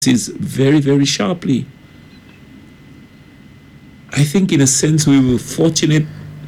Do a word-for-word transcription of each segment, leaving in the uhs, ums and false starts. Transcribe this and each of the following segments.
is very, very sharply. I think, in a sense, we were fortunate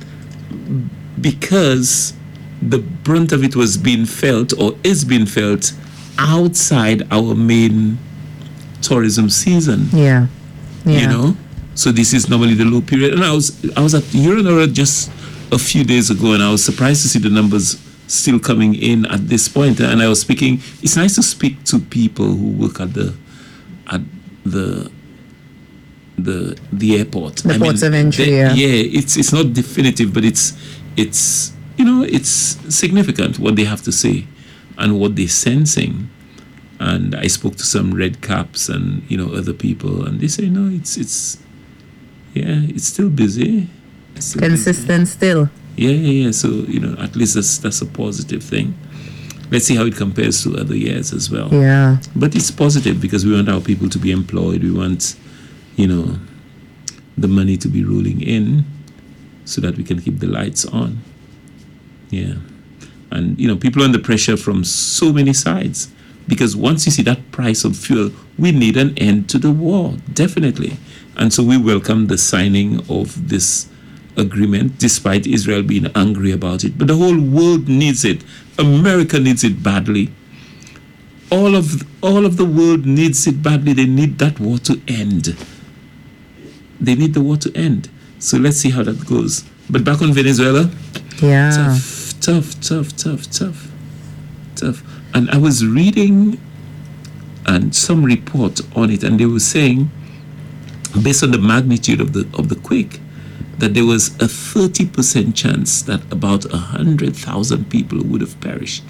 because the brunt of it was being felt or is being felt outside our main tourism season. Yeah. yeah. You know? So this is normally the low period. And I was I was at Euronora just a few days ago, and I was surprised to see the numbers still coming in at this point. And I was speaking, it's nice to speak to people who work at the at the the the airport. The I ports mean, of entry, they, yeah. Yeah, it's it's not definitive, but it's it's you know, it's significant what they have to say and what they're sensing. And I spoke to some red caps and, you know, other people, and they say, no, it's it's yeah, it's still busy. It's still Consistent busy. still. Yeah, yeah, yeah. So, you know, at least that's that's a positive thing. Let's see how it compares to other years as well. Yeah. But it's positive because we want our people to be employed. We want, you know, the money to be rolling in so that we can keep the lights on. Yeah. And, you know, people are under pressure from so many sides because once you see that price of fuel, we need an end to the war, definitely. And so we welcome the signing of this agreement, despite Israel being angry about it. But the whole world needs it. America needs it badly. All of all of the world needs it badly. They need that war to end. They need the war to end. So let's see how that goes. But back on Venezuela, Yeah. tough, tough, tough, tough, tough, tough. And I was reading and some report on it, and they were saying, based on the magnitude of the of the quake, that there was a thirty percent chance that about one hundred thousand people would have perished.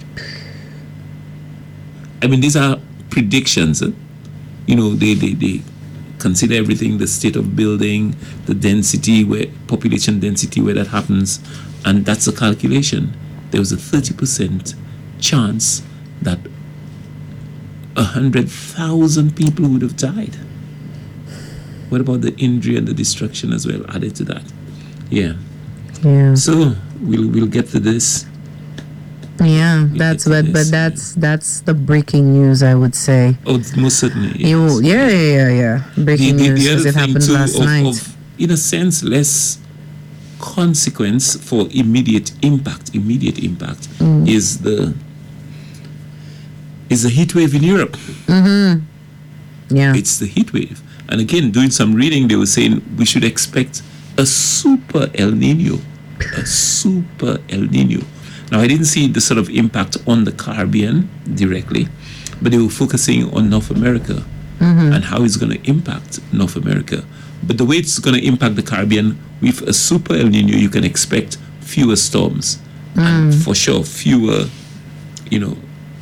I mean, these are predictions. eh? You know, they, they, they consider everything, the state of building, the density, where population density, where that happens, and that's a calculation. There was a thirty percent chance that one hundred thousand people would have died. What about the injury and the destruction as well added to that? Yeah. Yeah. So we'll we'll get to this. Yeah. We That's get to what, but this, that's that's the breaking news, I would say. Oh, most certainly. Yes. You, yeah, yeah, yeah, yeah. The, Breaking the, news the because other it thing happened too last of, night. of, in a sense, less consequence for immediate impact. Immediate impact Mm. is the is the heat wave in Europe. Mm-hmm. Yeah. It's the heat wave. And again, doing some reading, they were saying we should expect a super El Nino. A super El Nino. Now, I didn't see the sort of impact on the Caribbean directly, but they were focusing on North America Mm-hmm. and how it's going to impact North America. But the way it's going to impact the Caribbean, with a super El Nino, you can expect fewer storms. And for sure, fewer, you know,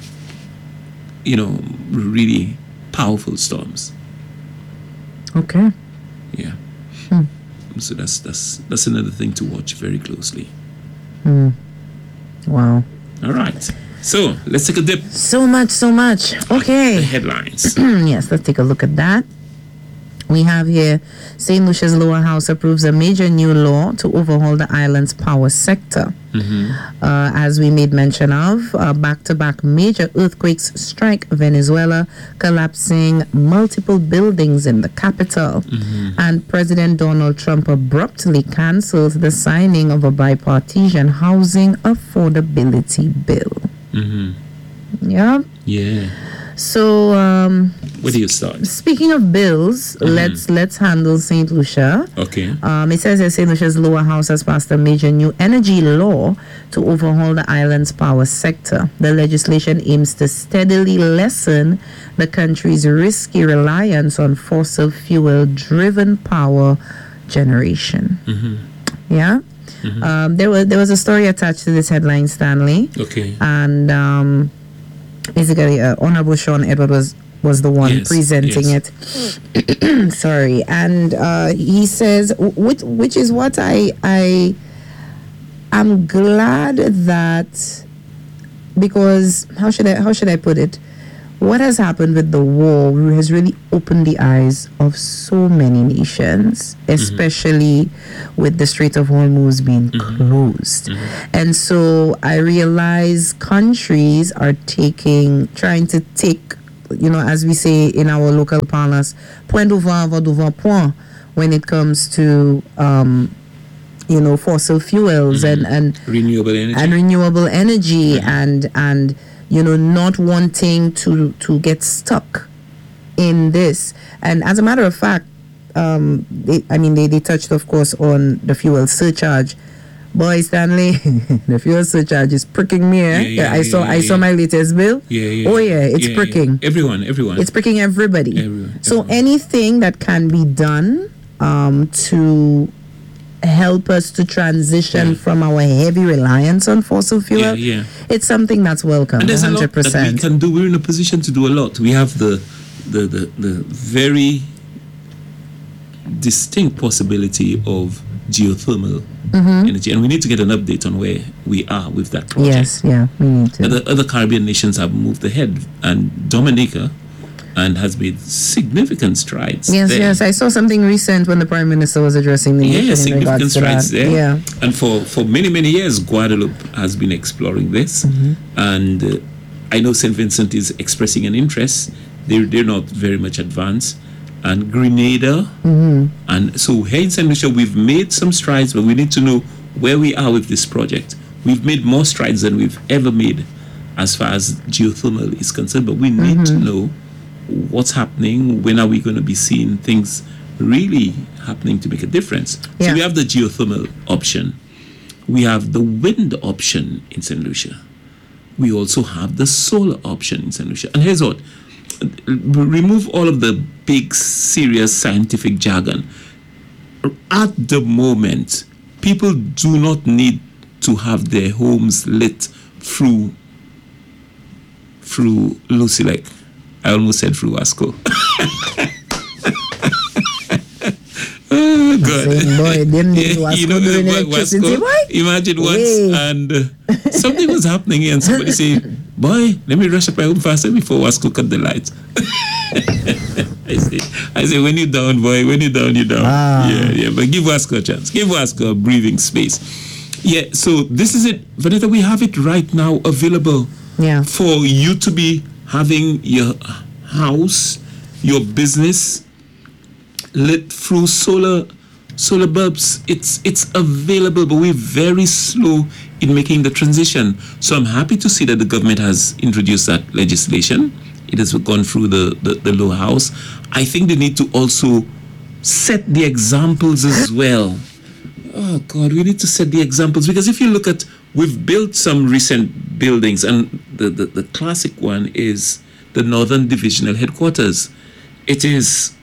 you know, really powerful storms. Okay. Yeah. Hmm. So that's that's that's another thing to watch very closely. Mm. Wow. All right. So let's take a dip. So much, so much. The Okay. headlines. Yes, let's take a look at that. We have here Saint Lucia's lower house approves a major new law to overhaul the island's power sector. Mm-hmm. Uh, as we made mention of, uh, back-to-back major earthquakes strike Venezuela, collapsing multiple buildings in the capital. Mm-hmm. And President Donald Trump abruptly cancels the signing of a bipartisan housing affordability bill. Mm-hmm. Yeah. Yeah. So, um, Where do you start? speaking of bills, let's let's handle Saint Lucia. Okay. Um, it says that Saint Lucia's lower house has passed a major new energy law to overhaul the island's power sector. The legislation aims to steadily lessen the country's risky reliance on fossil fuel-driven power generation. Mm-hmm. Yeah. Mm-hmm. Um, there was there was a story attached to this headline, Stanley, Okay. and um, basically, uh, Honorable Sean Edward was was the one Yes, presenting yes. it. Sorry, and uh, he says, which which is what I I I'm glad that, because how should I how should I put it? What has happened with the war has really opened the eyes of so many nations, especially with the Strait of Hormuz being closed. And so I realize countries are taking, trying to take you know, as we say in our local parlance, point devant va devant point when it comes to, um, you know, fossil fuels mm-hmm. and, and renewable energy and renewable energy mm-hmm. and and you know, not wanting to to get stuck in this. And as a matter of fact, um, they, I mean, they, they touched, of course, on the fuel surcharge. Boy, Stanley, the fuel surcharge is pricking me. Eh? Yeah, yeah, I saw, yeah, I yeah. saw my latest bill. Yeah, yeah. Oh yeah, it's yeah, pricking yeah. everyone, everyone. It's pricking everybody. Everyone, so everyone. anything that can be done um, to help us to transition yeah. from our heavy reliance on fossil fuel, yeah, yeah. it's something that's welcome. And there's one hundred percent. a lot that we can do. We're in a position to do a lot. We have the the the, the very distinct possibility of geothermal mm-hmm. energy, and we need to get an update on where we are with that project. Yes, yeah, we need to. Other, other Caribbean nations have moved ahead, and Dominica and has made significant strides. Yes, there. yes, I saw something recent when the Prime Minister was addressing the nation. Yeah, in significant strides that. there. Yeah, and for for many many years, Guadeloupe has been exploring this, mm-hmm. and uh, I know Saint Vincent is expressing an interest. They're they're not very much advanced. And Grenada, mm-hmm. and so here in Saint Lucia, we've made some strides, but we need to know where we are with this project. We've made more strides than we've ever made as far as geothermal is concerned, but we need mm-hmm. to know what's happening, when are we going to be seeing things really happening to make a difference. Yeah. So we have the geothermal option. We have the wind option in Saint Lucia. We also have the solar option in Saint Lucia. And here's what. Remove all of the big, serious scientific jargon. At the moment, people do not need to have their homes lit through through Lucilec. I almost said through Wasco. Oh, God. Boy, them yeah, Wasco you know, doing electricity, boy? Imagine once, Wait. and uh, something was happening here, and somebody said, boy, let me rush up my home faster before Wasco cut the lights. I say, I say, when you're down, boy, when you're down, you're down. Ah. Yeah, yeah, but give Wasco a chance. Give Wasco a breathing space. Yeah, so this is it. Vanessa, we have it right now available yeah. for you to be having your house, your business lit through solar solar bulbs. It's it's available, but we're very slow in making the transition. So I'm happy to see that the government has introduced that legislation. It has gone through the, the, the lower house. I think they need to also set the examples as well. Oh God, we need to set the examples, because if you look at, we've built some recent buildings, and the, the, the classic one is the Northern Divisional Headquarters. It is,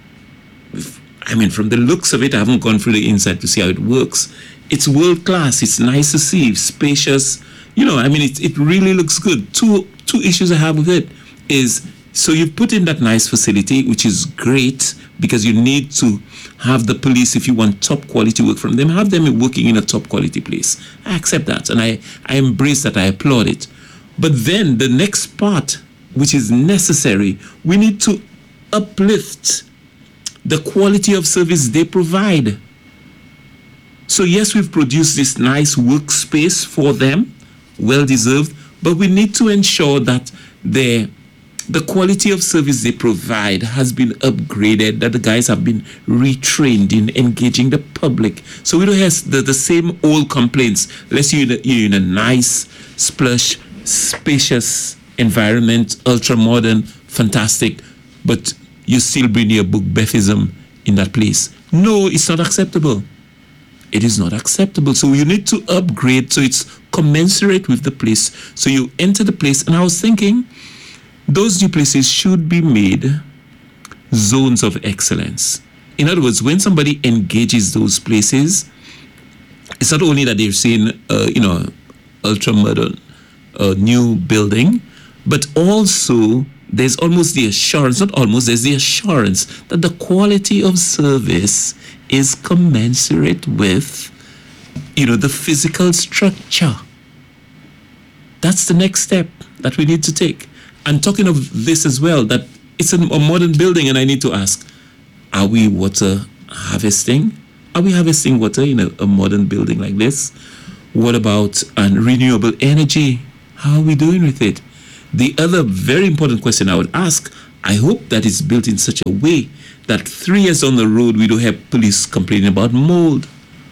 I mean, from the looks of it, I haven't gone through the inside to see how it works. It's world class. It's nice to see, spacious. You know, I mean, it it really looks good. Two two issues I have with it is, so you've put in that nice facility, which is great, because you need to have the police, if you want top quality work from them, have them working in a top quality place. I accept that, and I, I embrace that. I applaud it. But then the next part, which is necessary, we need to uplift the quality of service they provide. So yes, we've produced this nice workspace for them, well deserved, but we need to ensure that the the quality of service they provide has been upgraded, that the guys have been retrained in engaging the public. So we don't have the, the same old complaints. Let's say you're, you're in a nice, plush, spacious environment, ultra modern, fantastic, but you still bring your book Bethism in that place. No, it's not acceptable. It is not acceptable. So you need to upgrade so it's commensurate with the place. So you enter the place, and I was thinking, those new places should be made zones of excellence. In other words, when somebody engages those places, it's not only that they're seeing, uh, you know, ultra modern, uh, new building, but also there's almost the assurance, not almost, there's the assurance that the quality of service is commensurate with, you know, the physical structure. That's the next step that we need to take. And talking of this as well, that it's a, a modern building, and I need to ask, are we water harvesting? Are we harvesting water in a, a modern building like this? What about uh, renewable energy? How are we doing with it? The other very important question I would ask, I hope that it's built in such a way that three years down the road, we don't have police complaining about mold.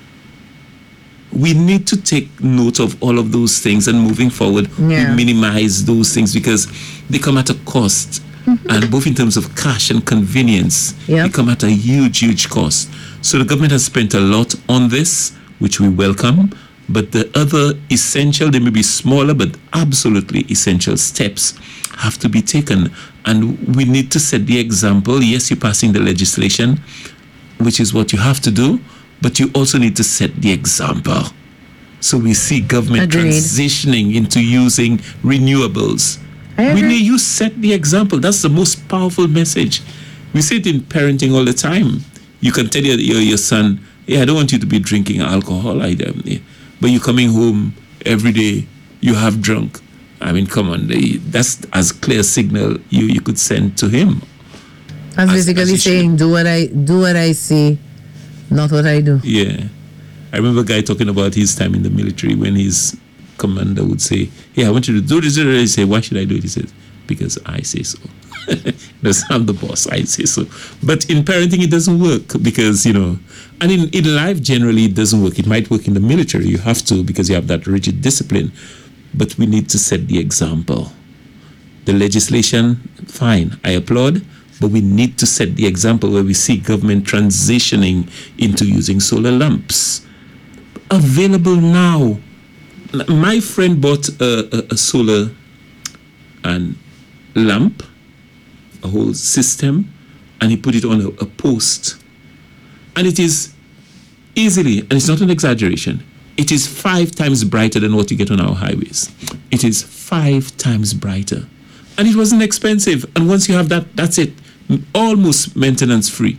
We need to take note of all of those things, and moving forward, Yeah. we minimize those things because they come at a cost. And both in terms of cash and convenience, Yep. they come at a huge, huge cost. So the government has spent a lot on this, which we welcome. But the other essential, they may be smaller, but absolutely essential steps have to be taken. And we need to set the example. Yes, you're passing the legislation, which is what you have to do, but you also need to set the example. So we see government Agreed. transitioning into using renewables. I We agree. need you set the example. That's the most powerful message. We see it in parenting all the time. You can tell your, your, your son, yeah, I don't want you to be drinking alcohol either. Yeah. But you're coming home every day, you have drunk. I mean, come on, they, that's as clear a signal you, you could send to him. I'm As- basically as he saying, do what I do what I see, not what I do. Yeah. I remember a guy talking about his time in the military when his commander would say, yeah, I want you to do this. He say, why should I do it? He says, because I say so. Because I'm the boss, I say so. But in parenting, it doesn't work because, you know, and in, in life, generally, it doesn't work. It might work in the military. You have to because you have that rigid discipline. But we need to set the example. The legislation, fine, I applaud, but we need to set the example where we see government transitioning into using solar lamps. Available now. My friend bought a, a, a solar and lamp, a whole system, and he put it on a, a post. And it is easily, and it's not an exaggeration, it is five times brighter than what you get on our highways. It is five times brighter. And it wasn't expensive. And once you have that, that's it. Almost maintenance free.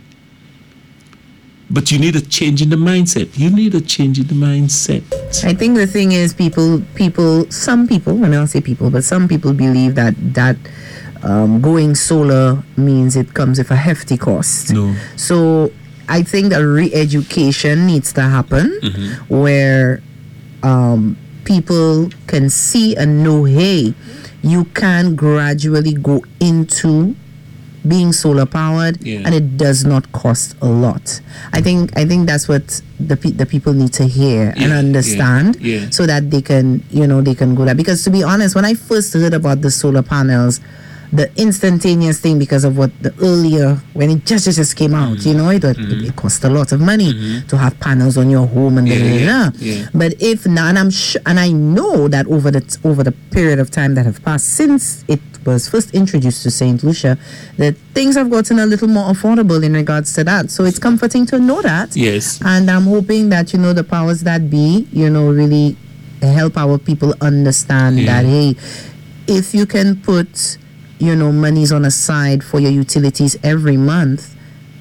But you need a change in the mindset. You need a change in the mindset. I think the thing is, people, people, some people, when I say people, but some people believe that that um, going solar means it comes with a hefty cost. No. So I think that re-education needs to happen, Mm-hmm. where um, people can see and know, hey, you can gradually go into being solar powered, Yeah. and it does not cost a lot. I think I think that's what the pe- the people need to hear Yeah, and understand, yeah, yeah. so that they can, you know, they can go there. Because to be honest, when I first heard about the solar panels, the instantaneous thing, because of what the earlier, when it just just, just came out, Mm-hmm. you know, it, it, it cost a lot of money to have panels on your home and da, da, da, Yeah, da. yeah. But if now, and I'm sure, and I know that over the t- over the period of time that have passed since it was first introduced to Saint Lucia, that things have gotten a little more affordable in regards to that. So it's comforting to know that. Yes. And I'm hoping that, you know, the powers that be, you know, really help our people understand Yeah. that, hey, if you can put, you know, monies on a side for your utilities every month,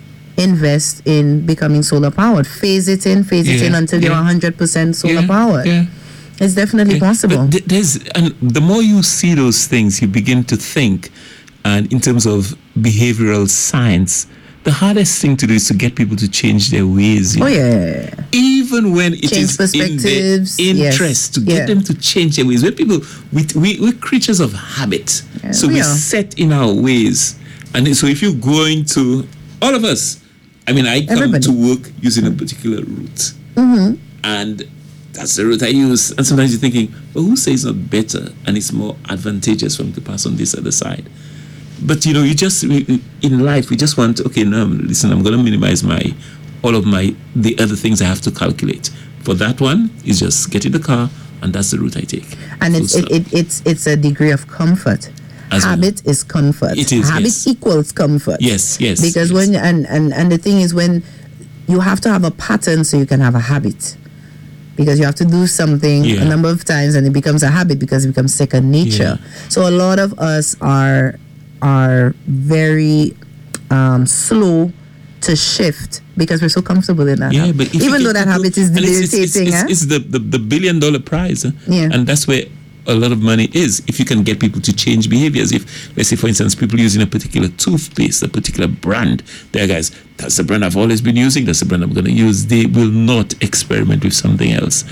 invest in becoming solar powered. Phase it in, phase it Yeah, in until you're yeah. one hundred percent solar Yeah, powered. yeah. It's definitely Yeah, possible. But th- there's, and the more you see those things, you begin to think, and in terms of behavioral science, the hardest thing to do is to get people to change their ways. you Oh know. yeah. Even when it Change is in perspectives, their yes, interest to yeah. get them to change their ways. When people, we, we, we're creatures of habit. Yeah, so we we are. set in our ways. And so if you're going to, all of us, I mean, I come Everybody. to work using a particular route. Mm-hmm. And that's the route I use. And sometimes you're thinking, well, who says it's not better and it's more advantageous for me to pass on this other side? But, you know, you just, we, in life, we just want, okay, no, listen, I'm going to minimize my, all of my, the other things I have to calculate. For that one, is just get in the car and that's the route I take. And Full it's it, stop. it, it's it's a degree of comfort. As well. Habit is comfort. It is, Habit yes. equals comfort. Yes, yes, Because yes. when and, and and the thing is, when you have to have a pattern so you can have a habit. Because you have to do something Yeah. a number of times and it becomes a habit because it becomes second nature. So a lot of us are are very um, slow to shift because we're so comfortable in that. Yeah, habit. but if you even get though that people- habit is and it's- it's- it's- debilitating, it's, eh? it's the, the, the billion dollar prize. eh? Yeah. And that's where a lot of money is. If you can get people to change behaviors, if, let's say, for instance, people using a particular toothpaste, a particular brand, there, guys, that's the brand I've always been using, that's the brand I'm going to use, they will not experiment with something else.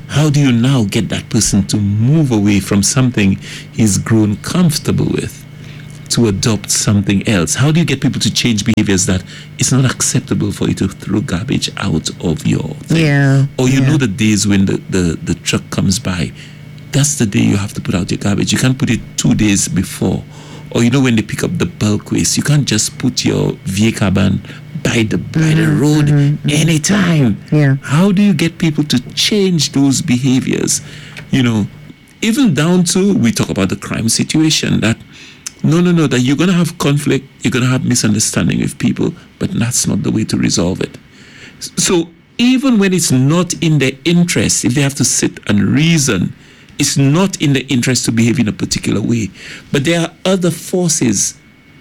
How do you now get that person to move away from something he's grown comfortable with to adopt something else? How do you get people to change behaviors that it's not acceptable for you to throw garbage out of your thing? Yeah. Or you yeah. know the days when the, the, the truck comes by, that's the day you have to put out your garbage. You can't put it two days before. Or you know when they pick up the bulk waste, you can't just put your vehicle ban by the by the Mm-hmm, road mm-hmm, anytime. Yeah. How do you get people to change those behaviors? You know, even down to, we talk about the crime situation, that no, no, no, that you're going to have conflict, you're going to have misunderstanding with people, but that's not the way to resolve it. So even when it's not in their interest, if they have to sit and reason, it's not in their interest to behave in a particular way. But there are other forces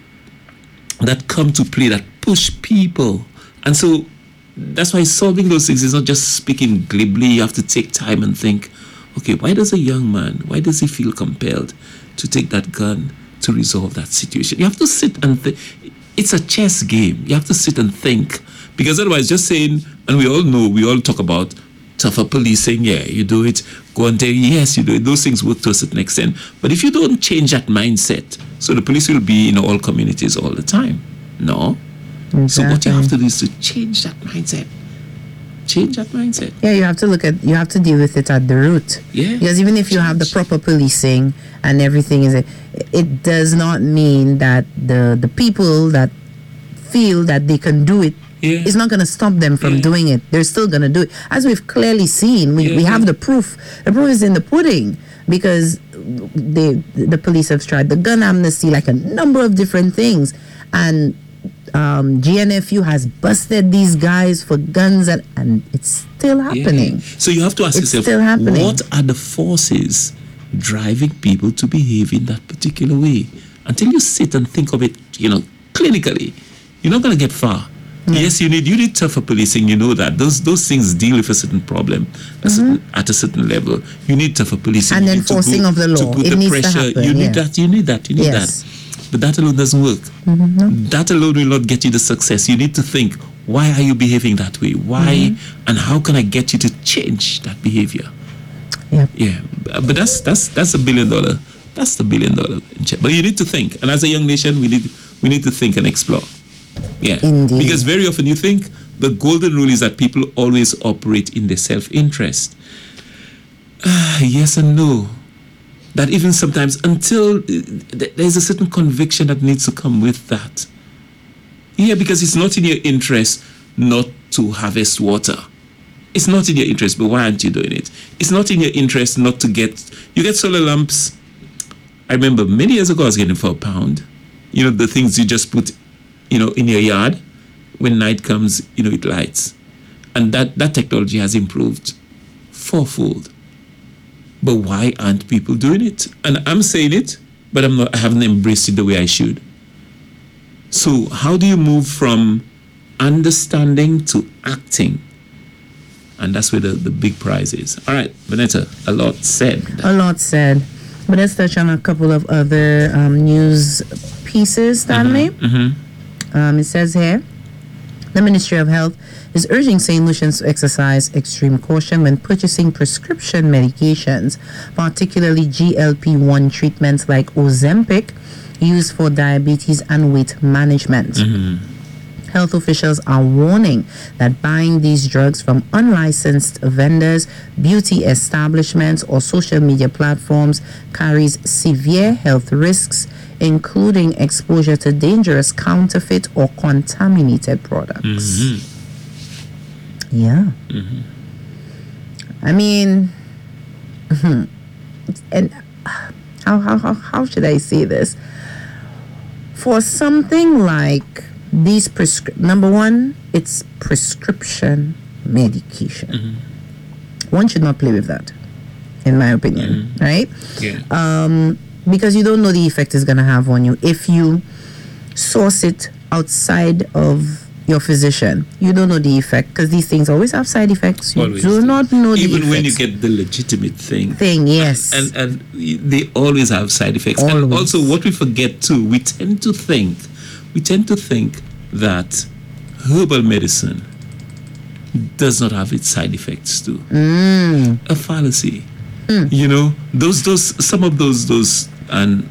that come to play that push people. And so that's why solving those things is not just speaking glibly. You have to take time and think, okay, why does a young man, why does he feel compelled to take that gun to resolve that situation? You have to sit and think. It's a chess game. You have to sit and think. Because otherwise, just saying, and we all know, we all talk about tougher policing, yeah, you do it. Go and tell, yes, you do it. Those things work to a certain extent. But if you don't change that mindset, so the police will be in all communities all the time. No. Exactly. So what you have to do is to change that mindset. Change that mindset. Yeah, you have to look at, you have to deal with it at the root. Yeah. Because even if you have the proper policing and everything, is it, it does not mean that the the people that feel that they can do it, Yeah. it's not going to stop them from Yeah. doing it. They're still going to do it. As we've clearly seen, we, Yeah, we have yeah. the proof. The proof is in the pudding, because they, the police have tried the gun amnesty, like a number of different things. And um, G N F U has busted these guys for guns, and, and it's still happening. Yeah. So you have to ask It's yourself, still happening. what are the forces driving people to behave in that particular way? Until you sit and think of it, you know, clinically, you're not going to get far. Yeah. Yes, you need you need tougher policing. You know that those those things deal with a certain problem a certain, at a certain level. You need tougher policing And You then need to enforcing go- of the law. To put It the needs to pressure. happen, you need yeah. that. You need that. You need Yes. that. But that alone doesn't work. That alone will not get you the success. You need to think, why are you behaving that way? Why and how can I get you to change that behavior? Yep. Yeah, but that's that's that's a billion dollar. That's the billion dollar. But you need to think, and as a young nation, we need we need to think and explore. Yeah, Indeed. because very often you think the golden rule is that people always operate in their self-interest. Ah, yes and no. That even sometimes, until uh, th- there's a certain conviction that needs to come with that. Yeah, because it's not in your interest not to harvest water. It's not in your interest, but why aren't you doing it? It's not in your interest not to get, you get solar lamps. I remember many years ago I was getting for a pound. You know, the things you just put, you know, in your yard. When night comes, you know, it lights. And that, that technology has improved fourfold. But why aren't people doing it? And I'm saying it, but I'm not, I haven't embraced it the way I should. So how do you move from understanding to acting? And that's where the, the big prize is. All right, Vanessa, a lot said. A lot said. But let's touch on a couple of other um, news pieces, Stanley. Mm-hmm. Um, it says here, the Ministry of Health is urging Saint Lucians to exercise extreme caution when purchasing prescription medications, particularly G L P one treatments like Ozempic, used for diabetes and weight management. Mm-hmm. Health officials are warning that buying these drugs from unlicensed vendors, beauty establishments, or social media platforms carries severe health risks, including exposure to dangerous counterfeit or contaminated products. Mm-hmm. Yeah. Mm-hmm. I mean, and how, how, how, how should I say this? For something like these prescri- number one, it's prescription medication. Mm-hmm. One should not play with that, in my opinion, Mm-hmm. right? Yeah. Um, because you don't know the effect it's going to have on you. If you source it outside of your physician, you don't know the effect, because these things always have side effects. You Always do do. not know the Even effects. when you get the legitimate thing. thing, yes. And and they always have side effects. And Always. also, what we forget too, we tend to think, we tend to think that herbal medicine does not have its side effects too. Mm. A fallacy. Mm. You know, those those some of those those and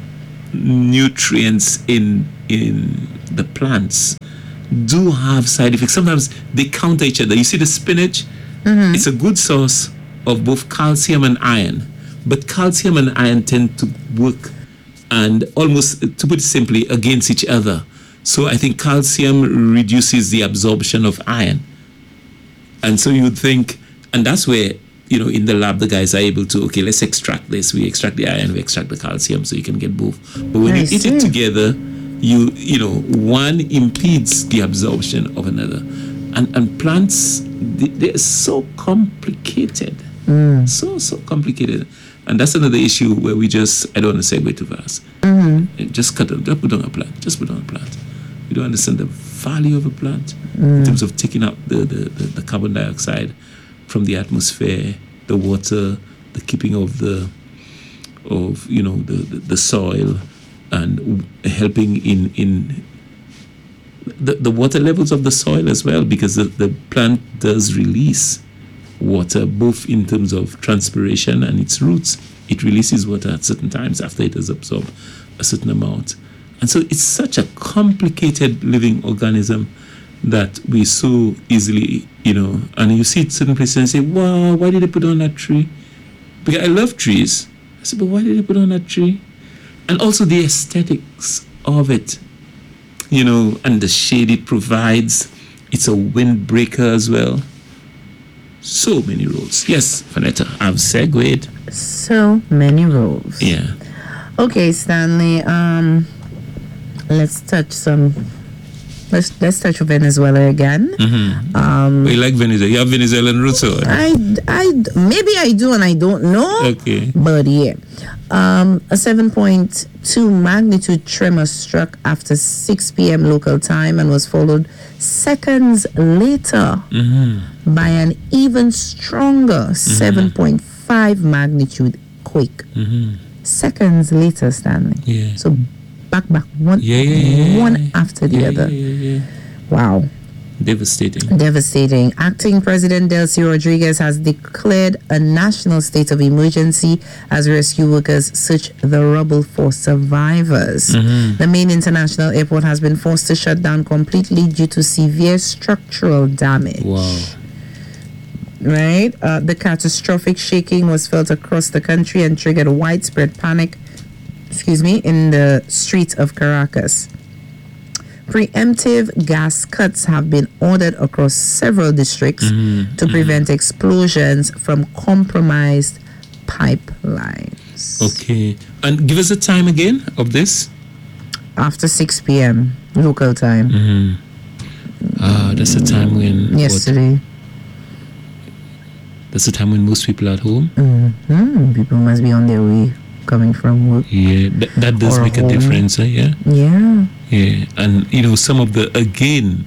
nutrients in in the plants do have side effects. Sometimes they counter each other. You see the spinach, mm-hmm. it's a good source of both calcium and iron, but calcium and iron tend to work and almost, to put it simply, against each other. So I think calcium reduces the absorption of iron. And so you would think, and that's where, you know, in the lab, the guys are able to, okay, let's extract this. We extract the iron, we extract the calcium, so you can get both. But when I you see. eat it together, you, you know, one impedes the absorption of another. And, and plants, they, they're so complicated. Mm. So, so complicated. And that's another issue where we just, I don't want to segue too fast. Mm-hmm. Just cut it, just put on a plant, just put on a plant. We don't understand the value of a plant mm. in terms of taking up the, the, the, the carbon dioxide from the atmosphere, the water, the keeping of the, of, you know, the, the, the soil, and helping in, in the, the water levels of the soil as well, because the, the plant does release water, both in terms of transpiration and its roots. It releases water at certain times after it has absorbed a certain amount. And so it's such a complicated living organism that we so easily, you know, and you see it certain places and say, wow, why did they put on that tree? Because I love trees. I said, but why did they put on that tree? And also the aesthetics of it, you know, and the shade it provides. It's a windbreaker as well. So many roles. Yes, Vanetta, I've segued. So many roles. Yeah. Okay, Stanley. Um, let's touch some. Let's let's touch Venezuela again. Mm-hmm. Um, you like Venezuela? You have Venezuelan roots, or? I, I maybe I do and I don't know. Okay. But yeah, um, a seven point two magnitude tremor struck after six p.m. local time and was followed seconds later mm-hmm. by an even stronger mm-hmm. seven point five magnitude quake. Mm-hmm. Seconds later, Stanley. Yeah. So back, back, one, yeah, yeah, yeah, one yeah. after the yeah, other. Yeah, yeah, yeah. Wow. Devastating. Devastating. Acting President Delcy Rodriguez has declared a national state of emergency as rescue workers search the rubble for survivors. Mm-hmm. The main international airport has been forced to shut down completely due to severe structural damage. Wow. Right? Uh, the catastrophic shaking was felt across the country and triggered widespread panic, excuse me, in the streets of Caracas. Preemptive gas cuts have been ordered across several districts mm-hmm. to prevent mm-hmm. explosions from compromised pipelines. Okay. And give us a time again of this? After six p.m. local time. Mm-hmm. Ah, that's the time when... Yesterday. What? That's the time when most people are at home? Mm-hmm. People must be on their way coming from work. Yeah, that, that does make home. a difference, eh? yeah? Yeah. Yeah, and you know, some of the, again,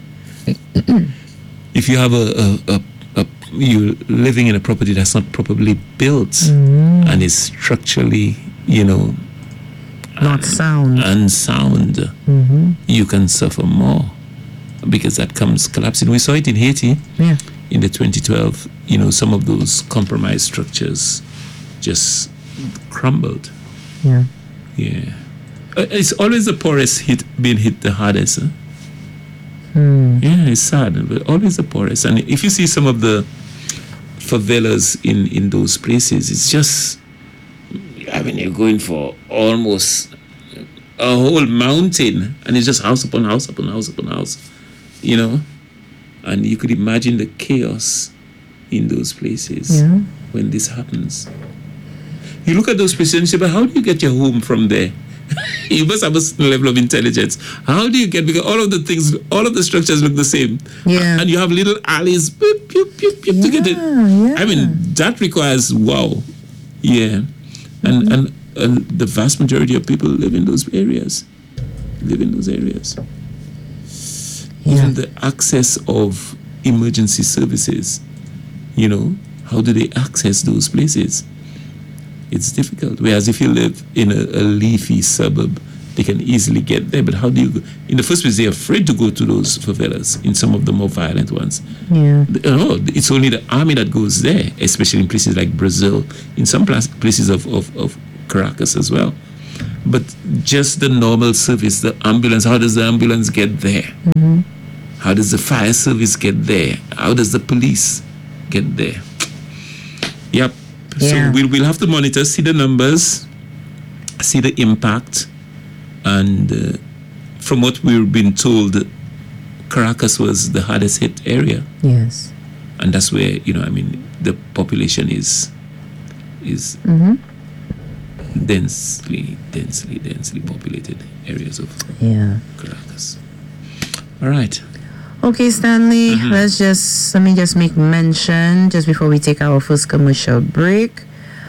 if you have a, a, a, a you're living in a property that's not properly built mm. and is structurally, you know, not un, sound, unsound, mm-hmm. you can suffer more because that comes collapsing. We saw it in Haiti. Yeah. In the twenty twelve, you know, some of those compromised structures just crumbled. Yeah. Yeah. Uh, it's always the poorest hit being hit the hardest. Huh? Hmm. Yeah, it's sad, but always the poorest. And if you see some of the favelas in, in those places, it's just, I mean, you're going for almost a whole mountain, and it's just house upon house upon house upon house, you know? And you could imagine the chaos in those places yeah. when this happens. You look at those places and you say, but how do you get your home from there? You must have a certain level of intelligence. How do you get, because all of the things, all of the structures look the same. Yeah. And you have little alleys beep, beep, beep, beep, yeah, to get it. Yeah. I mean, that requires, wow. Yeah. And, mm-hmm. and, and the vast majority of people live in those areas. Live in those areas. Yeah. Even the access of emergency services, you know, how do they access those places? It's difficult. Whereas if you live in a, a leafy suburb, they can easily get there. But how do you go? In the first place, they're afraid to go to those favelas, in some of the more violent ones. Yeah. Oh, it's only the army that goes there, especially in places like Brazil, in some places of, of, of Caracas as well. But just the normal service, the ambulance, how does the ambulance get there? Mm-hmm. How does the fire service get there? How does the police get there? Yep. Yeah. So we'll, we'll have to monitor, see the numbers, see the impact. And uh, from what we've been told, Caracas was the hardest hit area. Yes. And that's where, you know, I mean, the population is is Mm-hmm. densely, densely, densely populated areas of Yeah. Caracas. All right. Okay, Stanley, Mhm. let's just, let me just make mention just before we take our first commercial break.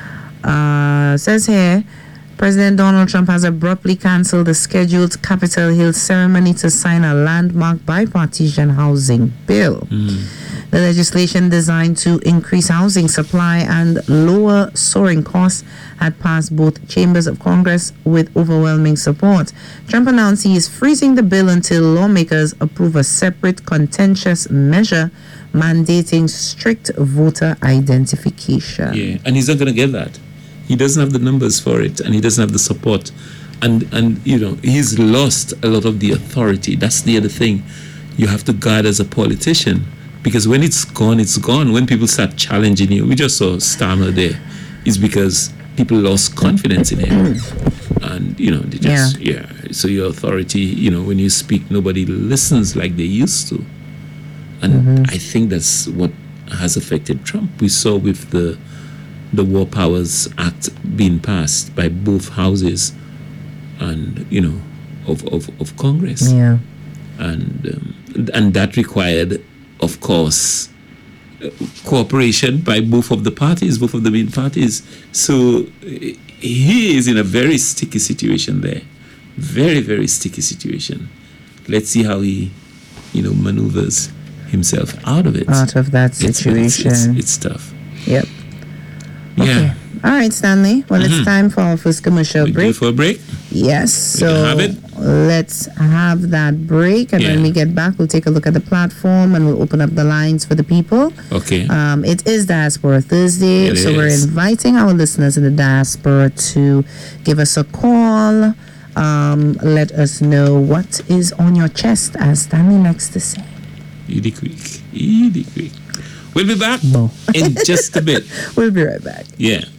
Uh, says here, President Donald Trump has abruptly cancelled the scheduled Capitol Hill ceremony to sign a landmark bipartisan housing bill. Mm. The legislation designed to increase housing supply and lower soaring costs had passed both chambers of Congress with overwhelming support. Trump announced he is freezing the bill until lawmakers approve a separate contentious measure mandating strict voter identification. Yeah, and he's not going to get that. He doesn't have the numbers for it, and he doesn't have the support. And, and you know, he's lost a lot of the authority. That's the other thing you have to guard as a politician. Because when it's gone, it's gone. When people start challenging you, we just saw Starmer there, it's because people lost confidence in him. And, you know, they just, yeah. yeah. So your authority, you know, when you speak, nobody listens like they used to. And Mm-hmm. I think that's what has affected Trump. We saw with the the War Powers Act being passed by both houses and, you know, of, of, of Congress. Yeah. And, um, and that required, of course, uh, cooperation by both of the parties, both of the main parties. So uh, he is in a very sticky situation there. Very, very sticky situation. Let's see how he, you know, maneuvers himself out of it. Out of that It's- it's- situation. It's, it's, it's tough. Yep. Yeah. Okay. All right, Stanley. Well, Mhm. it's time for our first commercial We go break. for a break. Yes. We So can have it. let's have that break. And when Yeah. we get back, we'll take a look at the platform and we'll open up the lines for the people. Okay. Um, it is Diaspora Thursday, It so we're is. inviting our listeners in the diaspora to give us a call. Um, let us know what is on your chest, as Stanley likes to say. Edie quick. Edie quick. We'll be back Bo. in just a bit. We'll be right back. Yeah.